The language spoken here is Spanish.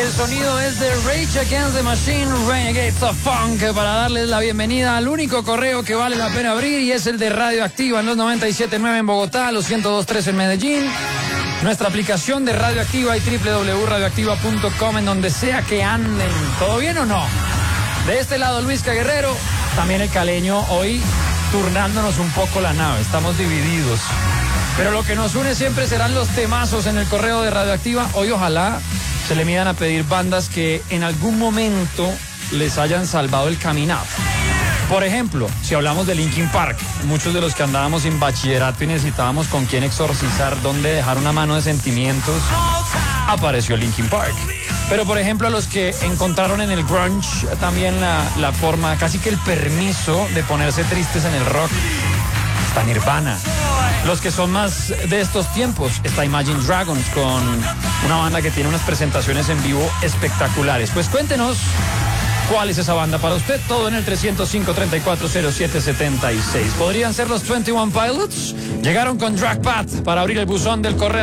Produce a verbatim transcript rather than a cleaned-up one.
El sonido es de Rage Against the Machine, Renegades of Funk, para darles la bienvenida al único correo que vale la pena abrir, y es el de Radioactiva en los noventa y siete punto nueve en Bogotá, los ciento dos punto tres en Medellín. Nuestra aplicación de Radioactiva y doble u doble u doble u punto radioactiva punto com, en donde sea que anden. ¿Todo bien o no? De este lado Luisca Guerrero, también el caleño, hoy turnándonos un poco la nave, estamos divididos. Pero lo que nos une siempre serán los temazos en el correo de Radioactiva. Hoy ojalá se le midan a pedir bandas que en algún momento les hayan salvado el caminado. Por ejemplo, si hablamos de Linkin Park, muchos de los que andábamos en bachillerato y necesitábamos con quién exorcizar, dónde dejar una mano de sentimientos, apareció Linkin Park. Pero por ejemplo, a los que encontraron en el grunge también la, la forma, casi que el permiso de ponerse tristes en el rock, está Nirvana. Los que son más de estos tiempos, está Imagine Dragons, con una banda que tiene unas presentaciones en vivo espectaculares. Pues cuéntenos cuál es esa banda para usted. Todo en el trescientos cinco, treinta y cuatro, cero siete, setenta y seis. ¿Podrían ser los veintiuno Pilots? Llegaron con Drag Path para abrir el buzón del correo.